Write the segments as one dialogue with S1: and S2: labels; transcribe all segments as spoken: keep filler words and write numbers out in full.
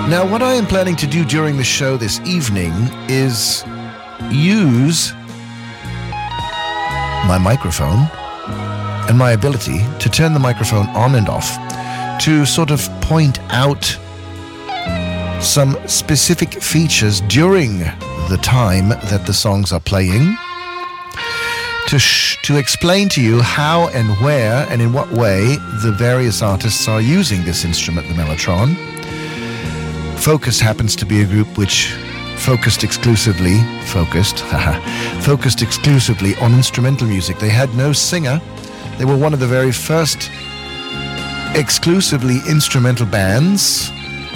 S1: Now, what I am planning to do during the show this evening is use my microphone and my ability to turn the microphone on and off to sort of point out some specific features during the time that the songs are playing, to sh- to explain to you how and where and in what way the various artists are using this instrument, the mellotron. Focus happens to be a group which focused exclusively, focused, focused exclusively on instrumental music. They had no singer. They were one of the very first exclusively instrumental bands.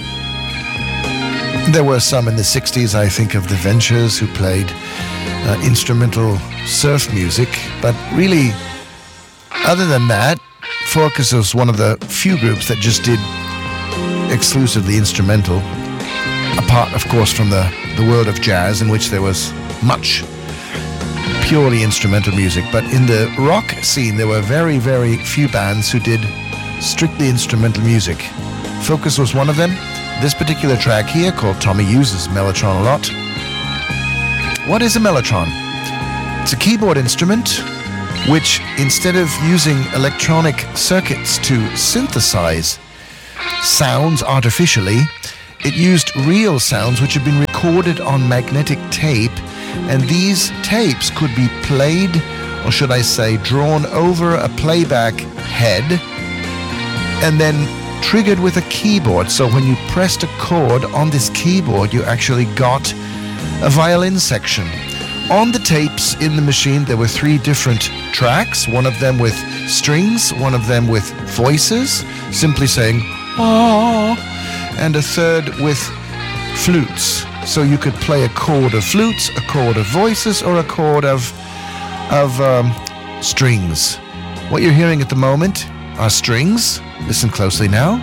S1: There were some in the sixties, I think of the Ventures, who played uh, instrumental surf music. But really, other than that, Focus was one of the few groups that just did exclusively instrumental, apart, of course, from the, the world of jazz, in which there was much purely instrumental music. But in the rock scene, there were very, very few bands who did strictly instrumental music. Focus was one of them. This particular track here, called Tommy Uses Mellotron a Lot. What is a mellotron? It's a keyboard instrument which, instead of using electronic circuits to synthesize sounds artificially, it used real sounds which had been recorded on magnetic tape, and these tapes could be played, or should I say drawn over a playback head and then triggered with a keyboard. So when you pressed a chord on this keyboard, you actually got a violin section. On the tapes in the machine, there were three different tracks, one of them with strings, one of them with voices, simply saying, ah, and a third with flutes. So you could play a chord of flutes, a chord of voices, or a chord of, of um, strings. What you're hearing at the moment are strings. Listen closely now.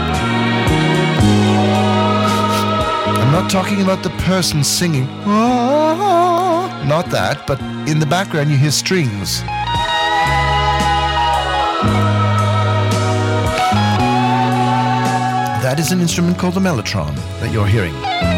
S1: I'm not talking about the person singing, ah, not that, but in the background you hear strings. That is an instrument called the mellotron that you're hearing.